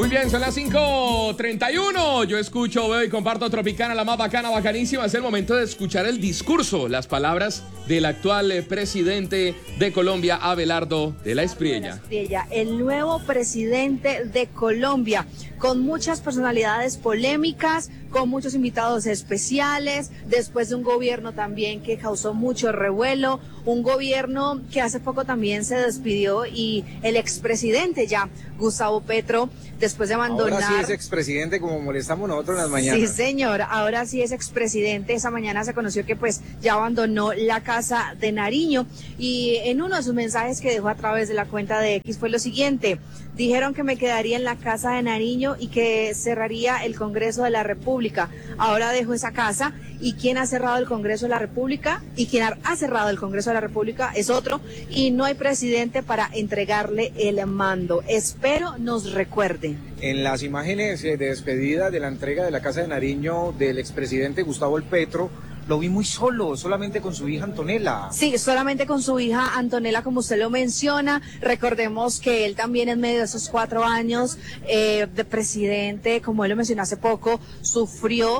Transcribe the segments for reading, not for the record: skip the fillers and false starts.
Muy bien, son las 5:31. Yo escucho, veo y comparto Tropicana, la más bacana, bacanísima. Es el momento de escuchar el discurso, las palabras del actual presidente de Colombia, Abelardo de la Espriella. El nuevo presidente de Colombia, con muchas personalidades polémicas, con muchos invitados especiales, después de un gobierno también que causó mucho revuelo, un gobierno que hace poco también se despidió y el expresidente ya, Gustavo Petro, después de abandonar... Ahora sí es expresidente como molestamos nosotros en las mañanas. Sí, señor, ahora sí es expresidente. Esa mañana se conoció que pues ya abandonó la Casa de Nariño y en uno de sus mensajes que dejó a través de la cuenta de X fue lo siguiente: dijeron que me quedaría en la Casa de Nariño y que cerraría el Congreso de la República. Ahora dejo esa casa y quien ha cerrado el Congreso de la República y quien ha cerrado el Congreso de la República es otro y no hay presidente para entregarle el mando. Espero nos recuerde. En las imágenes de despedida de la entrega de la Casa de Nariño del expresidente Gustavo Petro, lo vi muy solo, solamente con su hija Antonella. Sí, solamente con su hija Antonella, como usted lo menciona. Recordemos que él también en medio de esos 4 años de presidente, como él lo mencionó hace poco, sufrió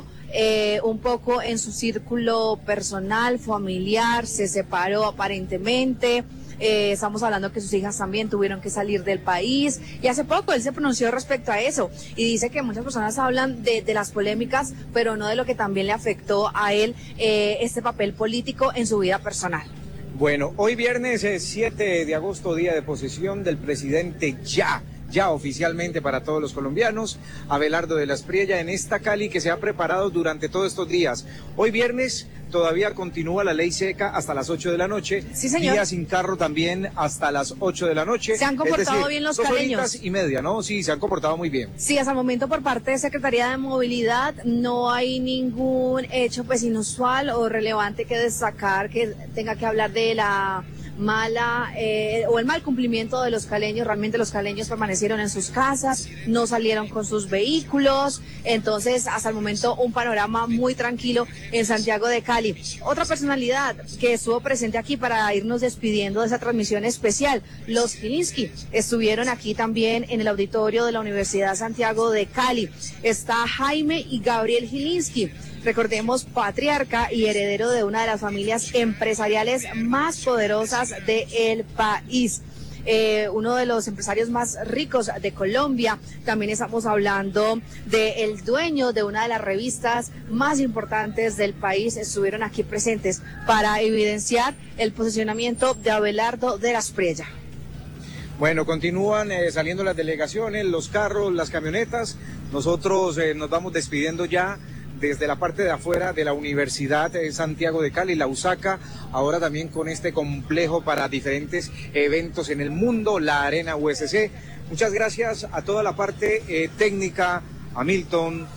un poco en su círculo personal, familiar, se separó aparentemente. Estamos hablando que sus hijas también tuvieron que salir del país y hace poco él se pronunció respecto a eso y dice que muchas personas hablan de las polémicas, pero no de lo que también le afectó a él este papel político en su vida personal. Bueno, hoy viernes 7 de agosto, día de posesión del presidente ya oficialmente para todos los colombianos, Abelardo de la Espriella, en esta Cali que se ha preparado durante todos estos días. Hoy viernes todavía continúa la ley seca hasta las 8 de la noche. Sí, señor. Día sin carro también hasta las 8 de la noche. Se han comportado bien los caleños. 2 horitas y media, ¿no? Sí, se han comportado muy bien. Sí, hasta el momento por parte de Secretaría de Movilidad no hay ningún hecho pues inusual o relevante que destacar que tenga que hablar de la mala o el mal cumplimiento de los caleños. Realmente los caleños permanecieron en sus casas, no salieron con sus vehículos, entonces hasta el momento un panorama muy tranquilo en Santiago de Cali. Otra personalidad que estuvo presente aquí para irnos despidiendo de esa transmisión especial, los Gilinski, estuvieron aquí también en el auditorio de la Universidad Santiago de Cali. Está Jaime y Gabriel Gilinski. Recordemos, patriarca y heredero de una de las familias empresariales más poderosas del país. Uno de los empresarios más ricos de Colombia. También estamos hablando del dueño de una de las revistas más importantes del país. Estuvieron aquí presentes para evidenciar el posicionamiento de Abelardo de la Espriella. Bueno, continúan saliendo las delegaciones, los carros, las camionetas. Nosotros nos vamos despidiendo ya desde la parte de afuera de la Universidad de Santiago de Cali, la USACA, ahora también con este complejo para diferentes eventos en el mundo, la Arena USC. Muchas gracias a toda la parte técnica, a Milton,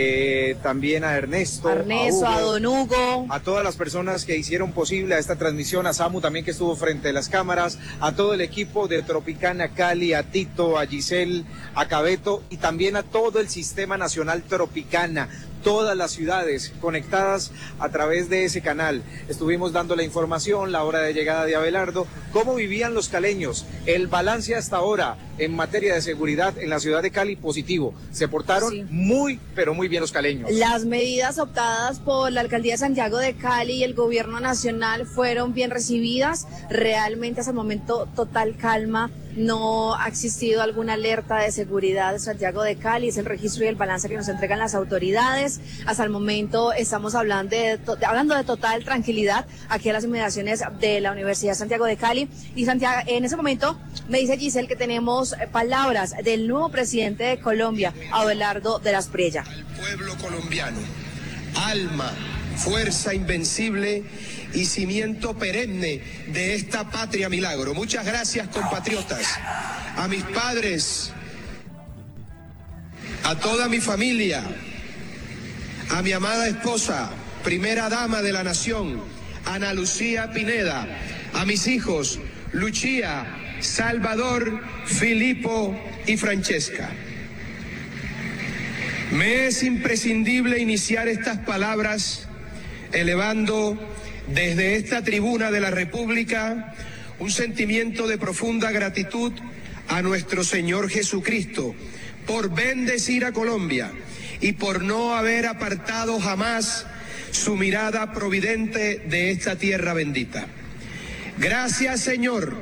también a Ernesto, a Don Hugo, a todas las personas que hicieron posible a esta transmisión, a Samu también que estuvo frente a las cámaras, a todo el equipo de Tropicana Cali, a Tito, a Giselle, a Cabeto y también a todo el Sistema Nacional Tropicana. Todas las ciudades conectadas a través de ese canal. Estuvimos dando la información, la hora de llegada de Abelardo, cómo vivían los caleños, el balance hasta ahora en materia de seguridad en la ciudad de Cali positivo. Se portaron muy, pero muy bien los caleños. Las medidas optadas por la Alcaldía de Santiago de Cali y el Gobierno Nacional fueron bien recibidas. Realmente hasta el momento total calma. No ha existido alguna alerta de seguridad de Santiago de Cali, es el registro y el balance que nos entregan las autoridades. Hasta el momento estamos hablando de total tranquilidad aquí en las inmediaciones de la Universidad de Santiago de Cali. Y Santiago, en ese momento me dice Giselle que tenemos palabras del nuevo presidente de Colombia, Abelardo de la Espriella. Al pueblo colombiano, alma, fuerza invencible y cimiento perenne de esta patria milagro. Muchas gracias, compatriotas. A mis padres, a toda mi familia, a mi amada esposa, primera dama de la nación, Ana Lucía Pineda, a mis hijos, Lucía, Salvador, Filipo y Francesca. Me es imprescindible iniciar estas palabras elevando desde esta tribuna de la República un sentimiento de profunda gratitud a nuestro Señor Jesucristo por bendecir a Colombia y por no haber apartado jamás su mirada providente de esta tierra bendita. Gracias, Señor,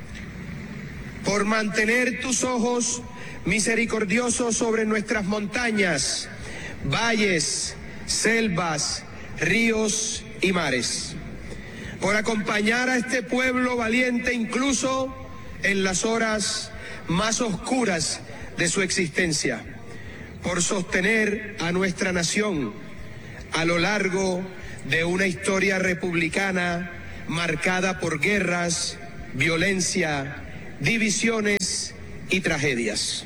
por mantener tus ojos misericordiosos sobre nuestras montañas, valles, selvas, ríos y mares, por acompañar a este pueblo valiente incluso en las horas más oscuras de su existencia, por sostener a nuestra nación a lo largo de una historia republicana marcada por guerras, violencia, divisiones y tragedias.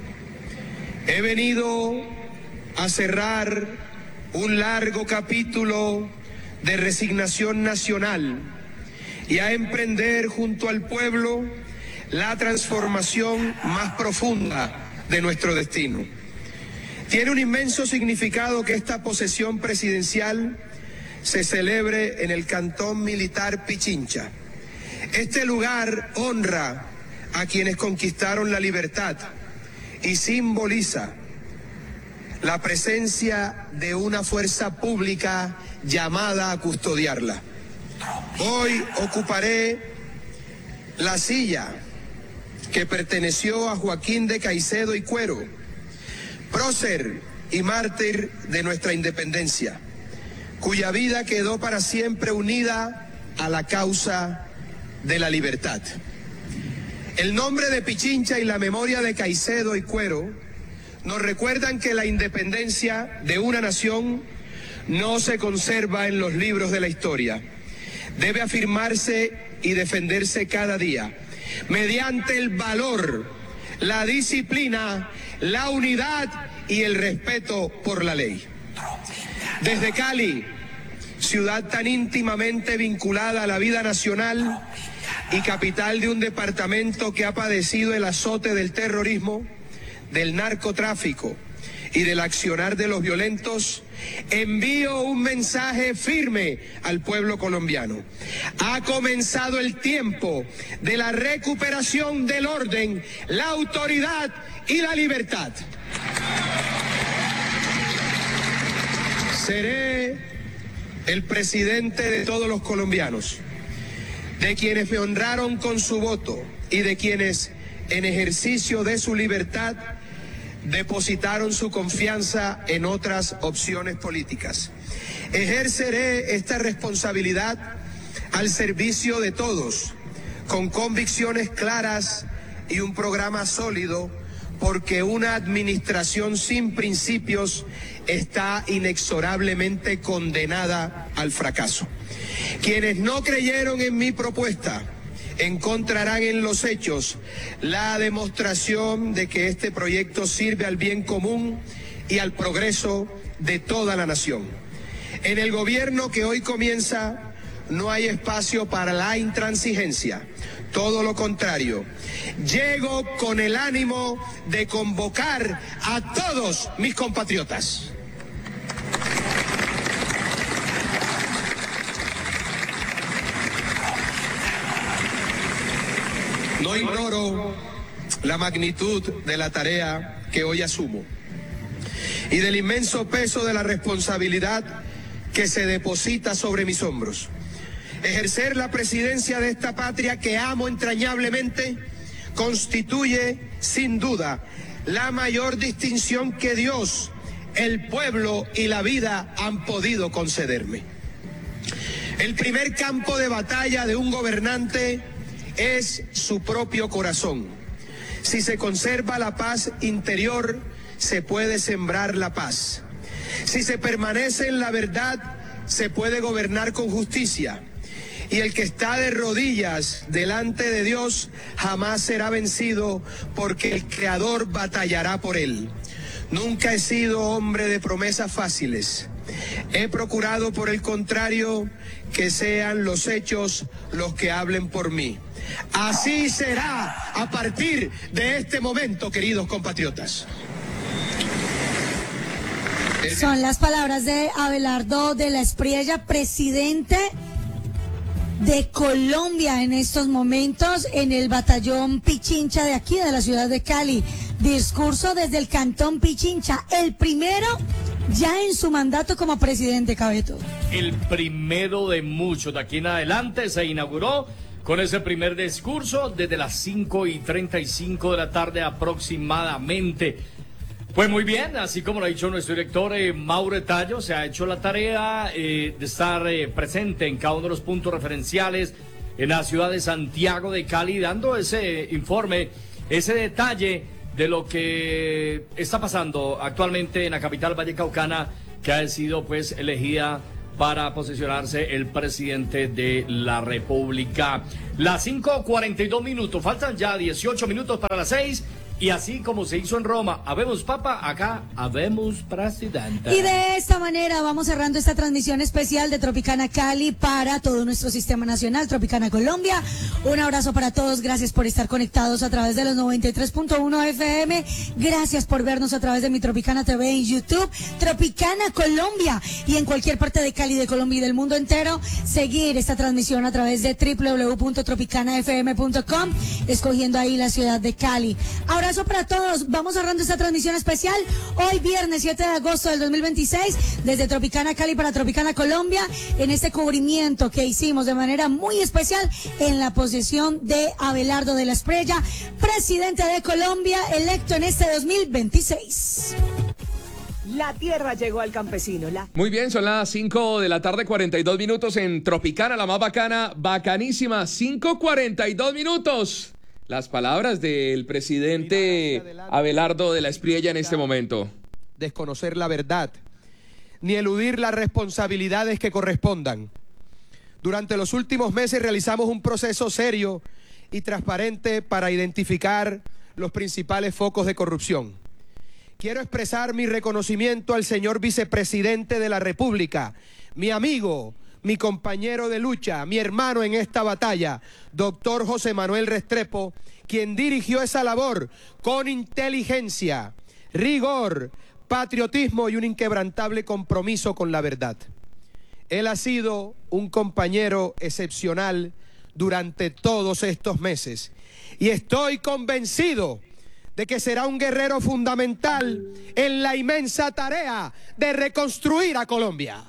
He venido a cerrar un largo capítulo de resignación nacional y a emprender junto al pueblo la transformación más profunda de nuestro destino. Tiene un inmenso significado que esta posesión presidencial se celebre en el cantón militar Pichincha. Este lugar honra a quienes conquistaron la libertad y simboliza la presencia de una fuerza pública llamada a custodiarla. Hoy ocuparé la silla que perteneció a Joaquín de Caicedo y Cuero, prócer y mártir de nuestra independencia, cuya vida quedó para siempre unida a la causa de la libertad. El nombre de Pichincha y la memoria de Caicedo y Cuero nos recuerdan que la independencia de una nación no se conserva en los libros de la historia. Debe afirmarse y defenderse cada día mediante el valor, la disciplina, la unidad y el respeto por la ley. Desde Cali, ciudad tan íntimamente vinculada a la vida nacional y capital de un departamento que ha padecido el azote del terrorismo, del narcotráfico y del accionar de los violentos, envío un mensaje firme al pueblo colombiano. Ha comenzado el tiempo de la recuperación del orden, la autoridad y la libertad. Seré el presidente de todos los colombianos, de quienes me honraron con su voto y de quienes, en ejercicio de su libertad, depositaron su confianza en otras opciones políticas. Ejerceré esta responsabilidad al servicio de todos, con convicciones claras y un programa sólido, porque una administración sin principios está inexorablemente condenada al fracaso. Quienes no creyeron en mi propuesta encontrarán en los hechos la demostración de que este proyecto sirve al bien común y al progreso de toda la nación. En el gobierno que hoy comienza no hay espacio para la intransigencia, todo lo contrario. Llego con el ánimo de convocar a todos mis compatriotas. No ignoro la magnitud de la tarea que hoy asumo y del inmenso peso de la responsabilidad que se deposita sobre mis hombros. Ejercer la presidencia de esta patria que amo entrañablemente constituye, sin duda, la mayor distinción que Dios, el pueblo y la vida han podido concederme. El primer campo de batalla de un gobernante es su propio corazón. Si se conserva la paz interior, se puede sembrar la paz. Si se permanece en la verdad, se puede gobernar con justicia. Y el que está de rodillas delante de Dios jamás será vencido, porque el Creador batallará por él. Nunca he sido hombre de promesas fáciles. He procurado, por el contrario, que sean los hechos los que hablen por mí. Así será a partir de este momento, queridos compatriotas. Son las palabras de Abelardo de la Espriella, presidente de Colombia en estos momentos en el batallón Pichincha de aquí, de la ciudad de Cali. discurso desde el Cantón Pichincha, el primero ya en su mandato como presidente, Cabeto. El primero de muchos. De aquí en adelante se inauguró con ese primer discurso desde las 5:35 de la tarde aproximadamente. Pues muy bien, así como lo ha dicho nuestro director Mauro Tallo, se ha hecho la tarea de estar presente en cada uno de los puntos referenciales en la ciudad de Santiago de Cali, dando ese informe, ese detalle de lo que está pasando actualmente en la capital vallecaucana, que ha sido pues elegida para posesionarse el presidente de la República. Las 5:42 minutos, faltan ya 18 minutos para las 6. Y así como se hizo en Roma, habemos papa, acá habemos presidenta. Y de esta manera vamos cerrando esta transmisión especial de Tropicana Cali para todo nuestro sistema nacional, Tropicana Colombia. Un abrazo para todos, gracias por estar conectados a través de los 93.1 FM, gracias por vernos a través de mi Tropicana TV en YouTube, Tropicana Colombia, y en cualquier parte de Cali, de Colombia y del mundo entero, seguir esta transmisión a través de www.tropicanafm.com, escogiendo ahí la ciudad de Cali. Abrazo para todos, vamos cerrando esta transmisión especial hoy viernes 7 de agosto del 2026 desde Tropicana Cali para Tropicana Colombia, en este cubrimiento que hicimos de manera muy especial en la posesión de Abelardo de la Espriella, presidente de Colombia, electo en este 2026. La tierra llegó al campesino. Muy bien, son las 5 de la tarde, 42 minutos en Tropicana, la más bacana, bacanísima, 5:42 minutos. Las palabras del presidente Abelardo de la Espriella en este momento. Desconocer la verdad, ni eludir las responsabilidades que correspondan. Durante los últimos meses realizamos un proceso serio y transparente para identificar los principales focos de corrupción. Quiero expresar mi reconocimiento al señor vicepresidente de la República, mi amigo, mi compañero de lucha, mi hermano en esta batalla, doctor José Manuel Restrepo, quien dirigió esa labor con inteligencia, rigor, patriotismo y un inquebrantable compromiso con la verdad. Él ha sido un compañero excepcional durante todos estos meses y estoy convencido de que será un guerrero fundamental en la inmensa tarea de reconstruir a Colombia.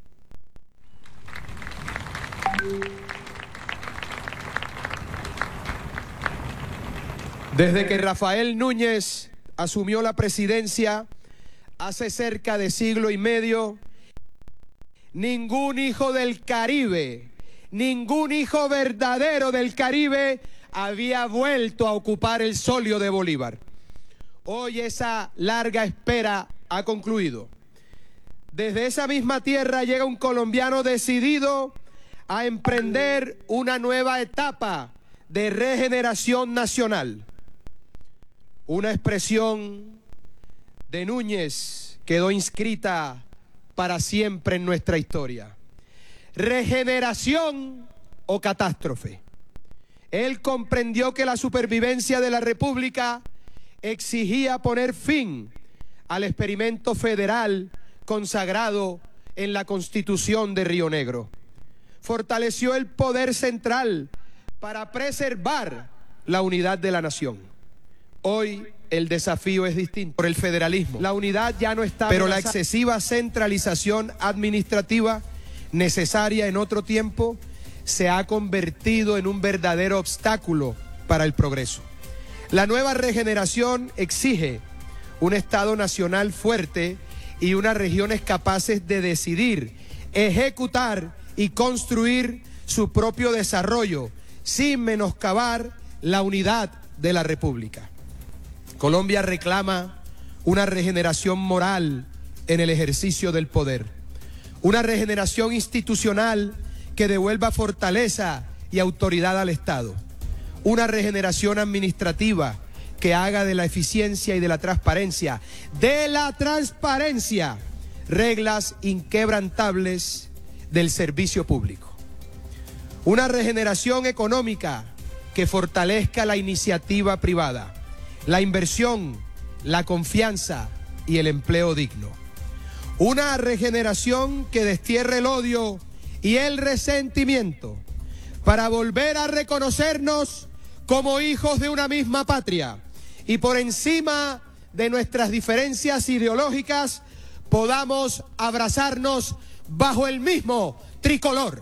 Desde que Rafael Núñez asumió la presidencia hace cerca de siglo y medio, ningún hijo del Caribe, ningún hijo verdadero del Caribe había vuelto a ocupar el solio de Bolívar. Hoy esa larga espera ha concluido. Desde esa misma tierra llega un colombiano decidido a emprender una nueva etapa de regeneración nacional. Una expresión de Núñez quedó inscrita para siempre en nuestra historia. Regeneración o catástrofe. Él comprendió que la supervivencia de la República exigía poner fin al experimento federal consagrado en la Constitución de Río Negro. Fortaleció el poder central para preservar la unidad de la nación. Hoy el desafío es distinto. Por el federalismo, la unidad ya no está, pero la excesiva centralización administrativa necesaria en otro tiempo se ha convertido en un verdadero obstáculo para el progreso. La nueva regeneración exige un Estado nacional fuerte y unas regiones capaces de decidir, ejecutar y construir su propio desarrollo sin menoscabar la unidad de la República. Colombia reclama una regeneración moral en el ejercicio del poder, una regeneración institucional que devuelva fortaleza y autoridad al Estado, una regeneración administrativa que haga de la eficiencia y de la transparencia, reglas inquebrantables del servicio público, una regeneración económica que fortalezca la iniciativa privada, la inversión, la confianza y el empleo digno. Una regeneración que destierre el odio y el resentimiento para volver a reconocernos como hijos de una misma patria y por encima de nuestras diferencias ideológicas podamos abrazarnos bajo el mismo tricolor.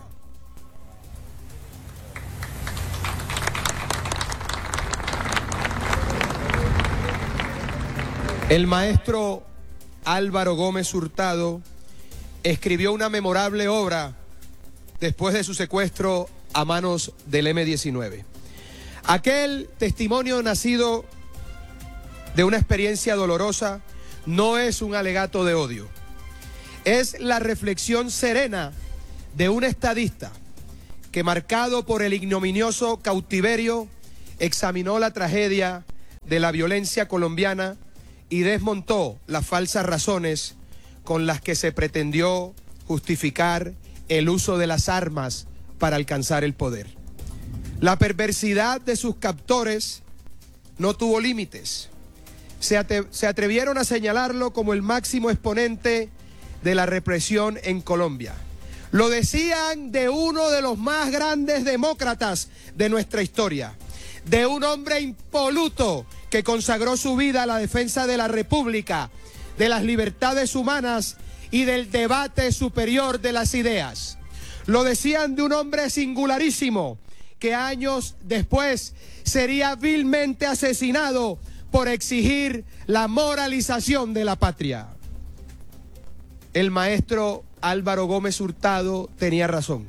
El maestro Álvaro Gómez Hurtado escribió una memorable obra después de su secuestro a manos del M-19. Aquel testimonio nacido de una experiencia dolorosa no es un alegato de odio. Es la reflexión serena de un estadista que, marcado por el ignominioso cautiverio, examinó la tragedia de la violencia colombiana y desmontó las falsas razones con las que se pretendió justificar el uso de las armas para alcanzar el poder. La perversidad de sus captores no tuvo límites. Se atrevieron a señalarlo como el máximo exponente de la represión en Colombia. Lo decían de uno de los más grandes demócratas de nuestra historia, de un hombre impoluto que consagró su vida a la defensa de la República, de las libertades humanas y del debate superior de las ideas. Lo decían de un hombre singularísimo que años después sería vilmente asesinado por exigir la moralización de la patria. El maestro Álvaro Gómez Hurtado tenía razón.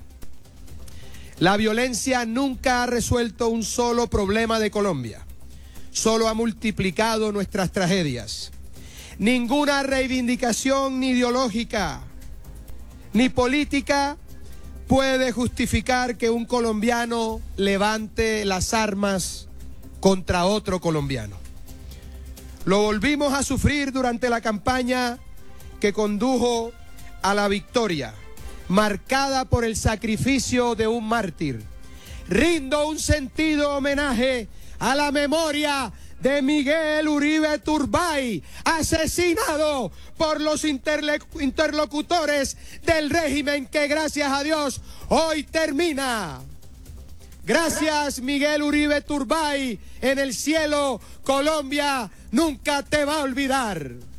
La violencia nunca ha resuelto un solo problema de Colombia, solo ha multiplicado nuestras tragedias. Ninguna reivindicación ni ideológica ni política puede justificar que un colombiano levante las armas contra otro colombiano. Lo volvimos a sufrir durante la campaña que condujo a la victoria, marcada por el sacrificio de un mártir. Rindo un sentido homenaje a la memoria de Miguel Uribe Turbay, asesinado por los interlocutores del régimen que, gracias a Dios, hoy termina. Gracias, Miguel Uribe Turbay. En el cielo, Colombia nunca te va a olvidar.